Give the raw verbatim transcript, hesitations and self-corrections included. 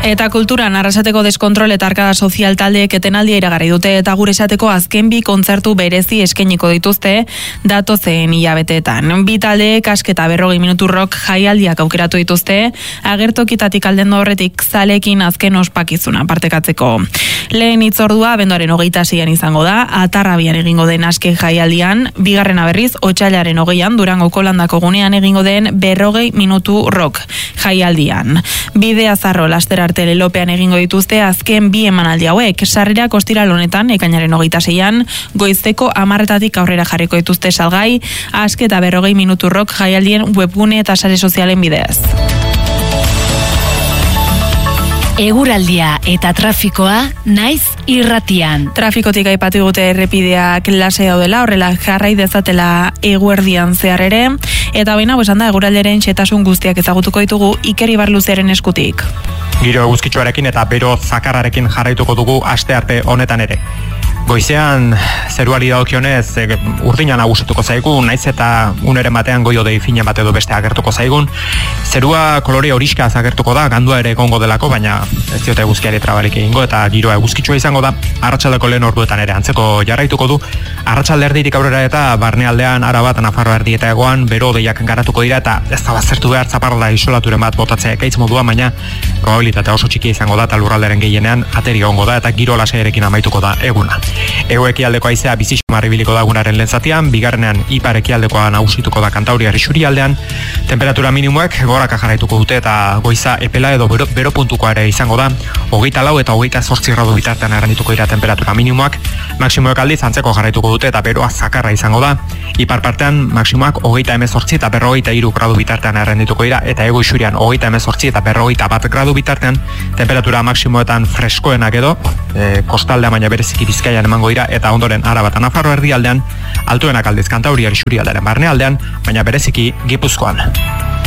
Eta kulturan Arrasateko Deskontrol eta Arkada Sozial taldeek etenaldia iragarri dute eta gure esateko azken bi kontzertu berezi eskainiko dituzte datozen hilabeteetan. Bi taldeek asketa berrogei minutu rock jaialdiak aukeratu dituzte, agertokitatik alden horretik zalekin azken ospakizuna partekatzeko. Lehen hitzordua abenduaren hogeita seian izango da, Atarrabian egingo den aske jaialdian, bigarrena berriz otsailaren hogeian Durangoko landako gunean egingo den berrogei minutu rock jaialdian. Bidea zarro laster arte lelopean egingo dituzte azken bi emanaldi hauek. Sarrerak ostiral honetan ekainaren hogeita seian goizeko hamarretatik aurrera jarriko dituzte salgai, aske eta berrogei minutu rock jaialdien webgune eta sare sozialen bidez. Eguraldia eta trafikoa naiz irratian. Trafikotik aipatu dute errepideak lasai daudela, horrela jarrai dezatela eguerdian zehar ere, eta baina esan da eguraldiaren xehetasun guztiak ezagutuko ditugu Iker Ibarluzearen eskutik. Giro eguzkitsuarekin eta bero zakarrarekin jarraituko dugu astearte honetan ere. Goizean zeruari dagokionez e, urdina nagusituko zaigu, naiz eta uneren batean goi-hodei fina bat edo beste agertuko zaigun. Zerua kolore horiskaz agertuko da, gandua ere egongo delako, baina ez diote eguzkiari trabalik egingo eta giroa eguzkitsua izango da. Arratsaldeko lehen orduetan ere antzeko jarraituko du. Arratsalde erditik aurrera eta barnealdean Arabat, Nafarroa erdi eta hegoan bero hodeiak garatuko dira eta ez da baztertu behar zaparrada isolaturen bat botatzea ekaitz modua, baina probabilitatea oso txikia izango da eta lurralderen gehienean ateri egongo da eta giro lasaiarekin amaituko da eguna. Hego-ekialdeko haizea bizixamar ibiliko da egunaren lehen zatian, bigarrenean ipar-ekialdekoa nagusituko da Kantauriar isurialdean, temperatura minimoek goraka jarraituko dute eta goiza epela edo bero, bero puntukoa ere izango da, hogeita lau eta hogeita zortzi gradu bitartean errandituko dira temperatura minimoak, maksimoek aldiz antzeko jarraituko dute eta beroa zakarra izango da, ipar partean maksimoak hogeita hemezortzi eta berrogeita hiru gradu bitartean errandituko dira eta hego isurian hogeita hemezortzi eta berrogeita bat gradu bitartean, temperatura maksimoetan freskoenak edo, e, kostaldea baina bereziki Bizkaian emango dira eta ondoren Araba eta Nafarroa erdialdean, altuenak aldiz Kantauriar isurialdearen barnealdean, baina bereziki Gipuzkoan.